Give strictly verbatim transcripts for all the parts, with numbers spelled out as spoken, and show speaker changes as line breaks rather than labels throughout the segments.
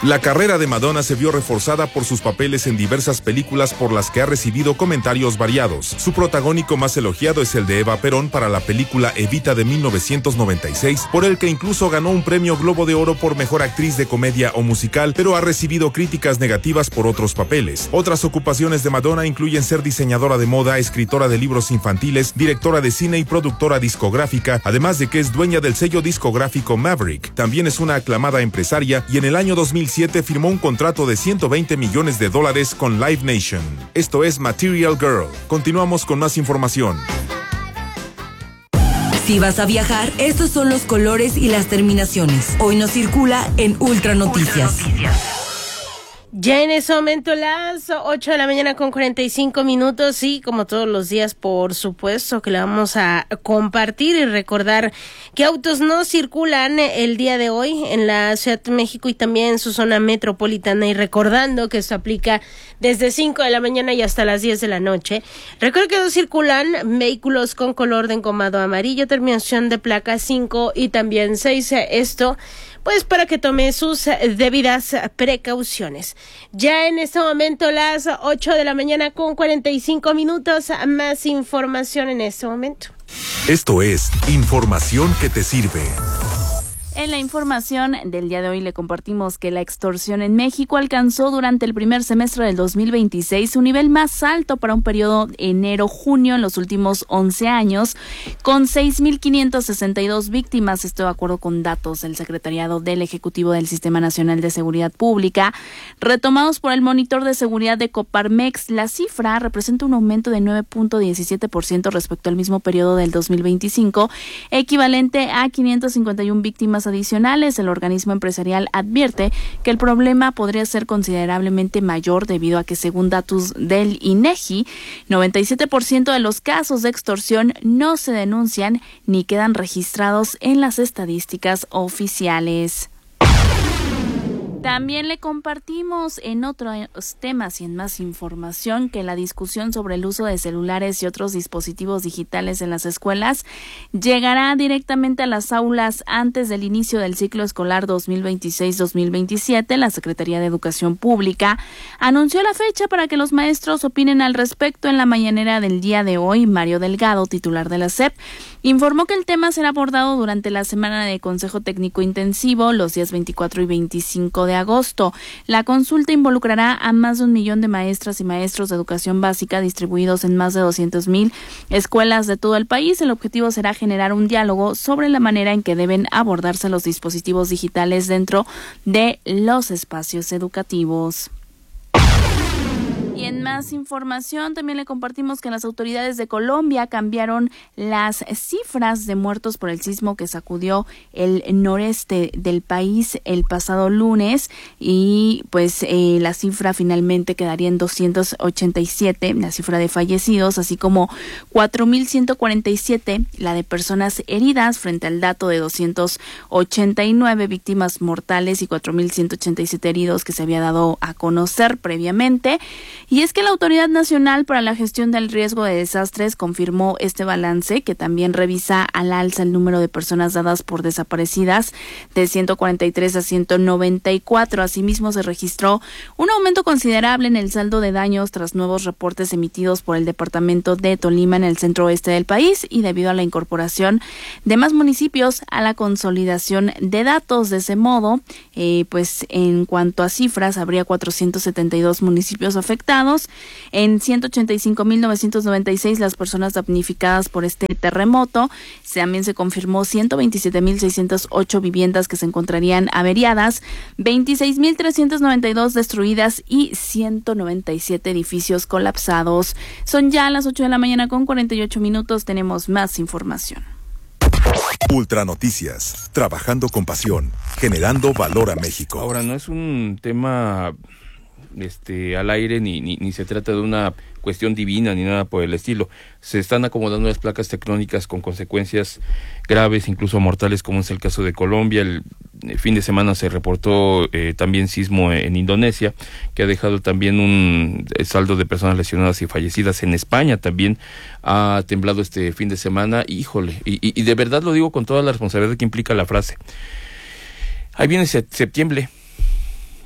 La carrera de Madonna se vio reforzada por sus papeles en diversas películas por las que ha recibido comentarios variados. Su protagónico más elogiado es el de Eva Perón para la película Evita de mil novecientos noventa y seis, por el que incluso ganó un premio Globo de Oro por mejor actriz de comedia o musical, pero ha recibido críticas negativas por otros papeles. Otras ocupaciones de Madonna incluyen ser diseñadora de moda, escritora de libros infantiles, directora de cine y productora discográfica, además de que es dueña del sello discográfico Maverick. También es una aclamada empresaria y en el año dos mil siete firmó un contrato de ciento veinte millones de dólares con Live Nation. Esto es Material Girl. Continuamos con más información.
Si vas a viajar, estos son los colores y las terminaciones. Hoy nos circula en Ultra Noticias.
Ultra Noticias. Ya en ese momento las ocho de la mañana con cuarenta y cinco minutos y como todos los días, por supuesto que le vamos a compartir y recordar que autos no circulan el día de hoy en la Ciudad de México y también en su zona metropolitana, y recordando que esto aplica desde cinco de la mañana y hasta las diez de la noche. Recuerda que no circulan vehículos con color de engomado amarillo, terminación de placa cinco y también seis. Esto pues para que tome sus debidas precauciones. Ya en este momento las ocho de la mañana con cuarenta y cinco minutos, más información en este momento.
Esto es información que te sirve.
En la información del día de hoy le compartimos que la extorsión en México alcanzó durante el primer semestre del dos mil veintiséis su nivel más alto para un periodo enero-junio en los últimos once años, con seis mil quinientas sesenta y dos víctimas, esto de acuerdo con datos del Secretariado del Ejecutivo del Sistema Nacional de Seguridad Pública. Retomados por el monitor de seguridad de Coparmex, la cifra representa un aumento de nueve punto diecisiete por ciento respecto al mismo periodo del dos mil veinticinco, equivalente a quinientas cincuenta y una víctimas adicionales. El organismo empresarial advierte que el problema podría ser considerablemente mayor debido a que, según datos del INEGI, noventa y siete por ciento de los casos de extorsión no se denuncian ni quedan registrados en las estadísticas oficiales. También le compartimos en otros temas y en más información que la discusión sobre el uso de celulares y otros dispositivos digitales en las escuelas llegará directamente a las aulas antes del inicio del ciclo escolar dos mil veintiséis dos mil veintisiete. La Secretaría de Educación Pública anunció la fecha para que los maestros opinen al respecto. En la mañanera del día de hoy, Mario Delgado, titular de la S E P, informó que el tema será abordado durante la semana de Consejo Técnico Intensivo los días veinticuatro y veinticinco de agosto. La consulta involucrará a más de un millón de maestras y maestros de educación básica distribuidos en más de doscientas mil escuelas de todo el país. El objetivo será generar un diálogo sobre la manera en que deben abordarse los dispositivos digitales dentro de los espacios educativos. Y en más información también le compartimos que las autoridades de Colombia cambiaron las cifras de muertos por el sismo que sacudió el noreste del país el pasado lunes, y pues eh, la cifra finalmente quedaría en doscientos ochenta y siete, la cifra de fallecidos, así como cuatro mil ciento cuarenta y siete la de personas heridas, frente al dato de doscientos ochenta y nueve víctimas mortales y cuatro mil ciento ochenta y siete heridos que se había dado a conocer previamente. Y es que la Autoridad Nacional para la Gestión del Riesgo de Desastres confirmó este balance, que también revisa al alza el número de personas dadas por desaparecidas de ciento cuarenta y tres a ciento noventa y cuatro. Asimismo, se registró un aumento considerable en el saldo de daños tras nuevos reportes emitidos por el departamento de Tolima en el centro oeste del país, y debido a la incorporación de más municipios a la consolidación de datos. De ese modo, eh, pues en cuanto a cifras, habría cuatrocientos setenta y dos municipios afectados. En ciento ochenta y cinco mil novecientos noventa y seis las personas damnificadas por este terremoto. También se confirmó ciento veintisiete mil seiscientas ocho viviendas que se encontrarían averiadas, veintiséis mil trescientas noventa y dos destruidas y ciento noventa y siete edificios colapsados. Son ya las ocho de la mañana con cuarenta y ocho minutos. Tenemos más información.
Ultra Noticias, trabajando con pasión, generando valor a México.
Ahora, no es un tema este al aire ni, ni ni se trata de una cuestión divina ni nada por el estilo. Se están acomodando las placas tectónicas con consecuencias graves, incluso mortales, como es el caso de Colombia. El, el fin de semana se reportó eh, también sismo en Indonesia, que ha dejado también un saldo de personas lesionadas y fallecidas. En España también ha temblado este fin de semana. Híjole, y, y, y de verdad lo digo con toda la responsabilidad que implica la frase. Ahí viene septiembre.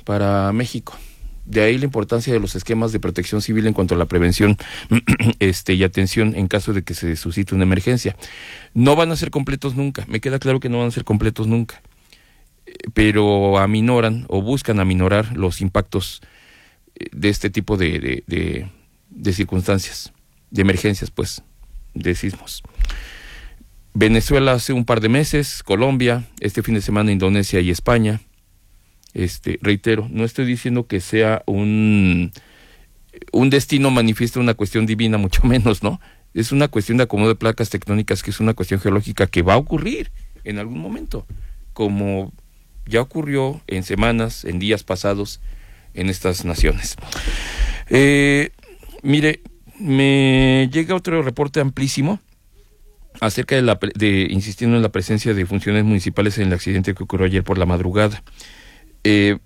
para México. De ahí la importancia de los esquemas de protección civil en cuanto a la prevención este, y atención en caso de que se suscite una emergencia. No van a ser completos nunca, me queda claro que no van a ser completos nunca, pero aminoran o buscan aminorar los impactos de este tipo de, de, de, de circunstancias, de emergencias, pues, de sismos. Venezuela hace un par de meses, Colombia, este fin de semana Indonesia y España. Este, reitero, no estoy diciendo que sea un, un destino manifiesto una cuestión divina, mucho menos, ¿no? Es una cuestión de acomodo de placas tectónicas, que es una cuestión geológica que va a ocurrir en algún momento, como ya ocurrió en semanas, en días pasados en estas naciones. Eh, mire, me llega otro reporte amplísimo acerca de, la, de, insistiendo en la presencia de funcionarios municipales en el accidente que ocurrió ayer por la madrugada. Eh,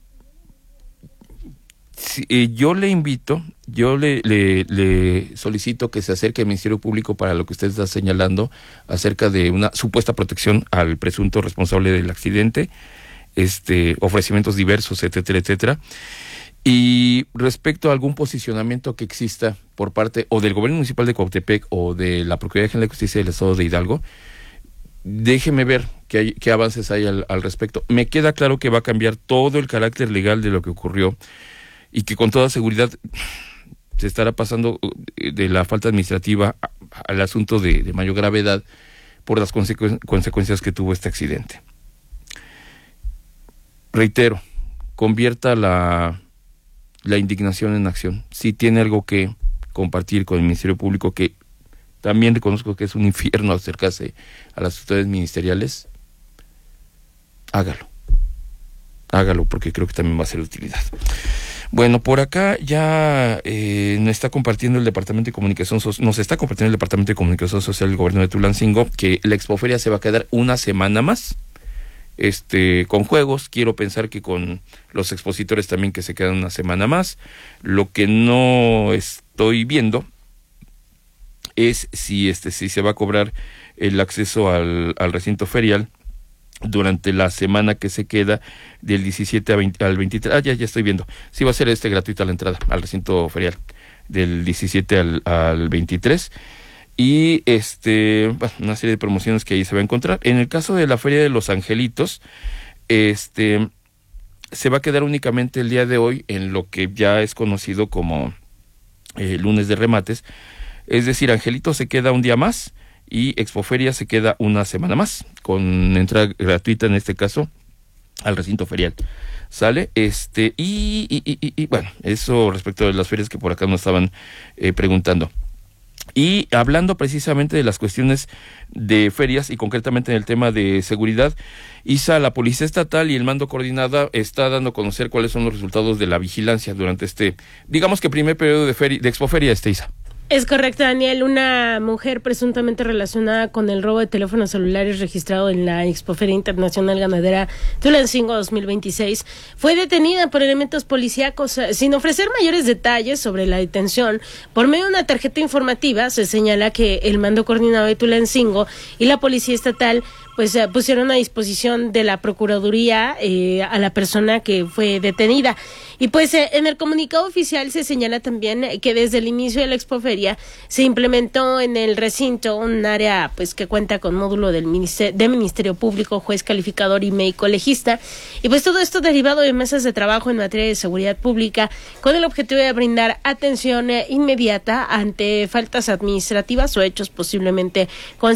si, eh, yo le invito, yo le, le, le solicito que se acerque al Ministerio Público para lo que usted está señalando acerca de una supuesta protección al presunto responsable del accidente, este, ofrecimientos diversos, etcétera, etcétera. Y respecto a algún posicionamiento que exista por parte o del Gobierno Municipal de Cuautepec o de la Procuraduría General de Justicia del Estado de Hidalgo, déjeme ver qué, hay, qué avances hay al, al respecto. Me queda claro que va a cambiar todo el carácter legal de lo que ocurrió y que con toda seguridad se estará pasando de la falta administrativa a, al asunto de, de mayor gravedad por las consecu- consecuencias que tuvo este accidente. Reitero, convierta la, la indignación en acción. Si tiene algo que compartir con el Ministerio Público, que también reconozco que es un infierno acercarse a las autoridades ministeriales, hágalo. Hágalo, porque creo que también va a ser de utilidad. Bueno, por acá ya eh, nos está compartiendo el Departamento de Comunicación Social, nos está compartiendo el Departamento de Comunicación Social del Gobierno de Tulancingo que la Expoferia se va a quedar una semana más, este, con juegos. Quiero pensar que con los expositores también, que se quedan una semana más. Lo que no estoy viendo es si este si se va a cobrar el acceso al, al recinto ferial durante la semana que se queda del diecisiete a veinte, al veintitrés. Ah, ya, ya estoy viendo. Sí va a ser este gratuita la entrada al recinto ferial del diecisiete al, al veintitrés. Y este, bueno, una serie de promociones que ahí se va a encontrar. En el caso de la Feria de los Angelitos, este se va a quedar únicamente el día de hoy en lo que ya es conocido como eh, lunes de remates. Es decir, Angelito se queda un día más y Expoferia se queda una semana más, con entrada gratuita en este caso al recinto ferial. ¿Sale? Este, y, y, y, y bueno, eso respecto de las ferias que por acá nos estaban eh, preguntando. Y hablando precisamente de las cuestiones de ferias y concretamente en el tema de seguridad, Isa, la Policía Estatal y el Mando Coordinada está dando a conocer cuáles son los resultados de la vigilancia durante este, digamos que primer periodo de, feria, de Expoferia, este, Isa.
Es correcto, Daniel. Una mujer presuntamente relacionada con el robo de teléfonos celulares registrado en la Expoferia Internacional Ganadera Tulancingo dos mil veintiséis fue detenida por elementos policíacos. Sin ofrecer mayores detalles sobre la detención, por medio de una tarjeta informativa se señala que el Mando Coordinado de Tulancingo y la Policía Estatal pues uh, pusieron a disposición de la Procuraduría eh, a la persona que fue detenida. Y pues eh, en el comunicado oficial se señala también que desde el inicio de la Expoferia se implementó en el recinto un área pues que cuenta con módulo del Ministerio, de Ministerio Público, juez calificador y médico legista. Y pues todo esto derivado de mesas de trabajo en materia de seguridad pública con el objetivo de brindar atención eh, inmediata ante faltas administrativas o hechos posiblemente con